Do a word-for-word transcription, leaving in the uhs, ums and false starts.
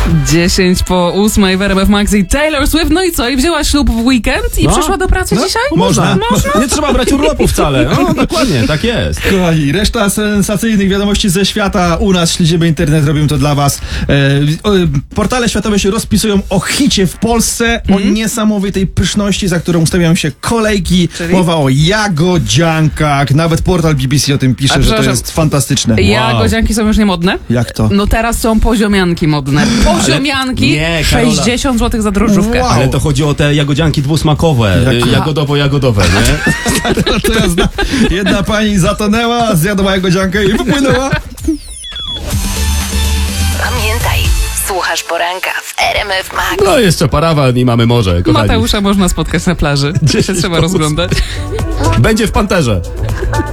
dziesięć po ósmej w R M F Max i Taylor Swift. No i co? I wzięła ślub w weekend i No. przyszła do pracy No, dzisiaj? Można. Można. Nie trzeba brać urlopu wcale. No, dokładnie, tak jest. Kochani, reszta sensacyjnych wiadomości ze świata u nas, śledzimy internet, robimy to dla was. E, o, portale światowe się rozpisują o hicie w Polsce, mm. o niesamowitej pyszności, za którą ustawiają się kolejki. Czyli? Mowa o jagodziankach. Nawet portal B B C o tym pisze, A że to przepraszam, jest fantastyczne. Jagodzianki są już niemodne? Jak to? No teraz są poziomianki modne. Poziomianki, nie, Karola. sześćdziesiąt złotych za drożdżówkę. Wow. Ale to chodzi o te jagodzianki dwusmakowe, Jak- y, jagodowo-jagodowe, nie? To ja znam. Jedna pani zatonęła, zjadła jagodziankę i wypłynęła. Pamiętaj, słuchasz poranka w R M F Max. No jeszcze parawan i mamy morze, kochani. Mateusza można spotkać na plaży. Gdzie się trzeba rozglądać. Będzie w Panterze.